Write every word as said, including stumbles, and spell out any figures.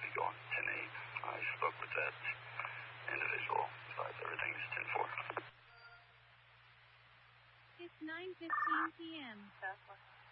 be going ten eight. I spoke with that individual, but everything's ten four. It's nine fifteen p m